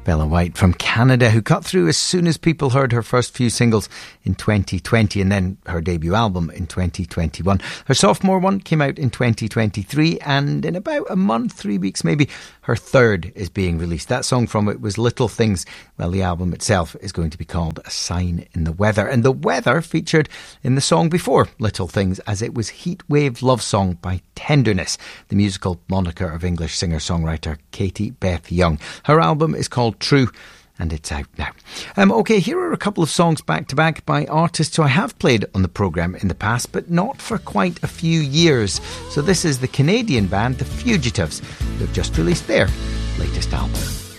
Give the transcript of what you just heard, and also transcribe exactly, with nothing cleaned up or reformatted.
Bella White from Canada, who cut through as soon as people heard her first few singles in twenty twenty and then her debut album in twenty twenty-one. Her sophomore one came out in twenty twenty-three, and in about a month, three weeks maybe, her third is being released. That song from it was Little Things. Well, the album itself is going to be called A Sign in the Weather, and the weather featured in the song before Little Things, as it was Heatwave Love Song by Tenderness, the musical moniker of English singer-songwriter Katie Beth Young. Her album is called True, and it's out now. Um, OK, here are a couple of songs back-to-back by artists who I have played on the programme in the past, but not for quite a few years. So this is the Canadian band The Fugitives, who've just released their latest album.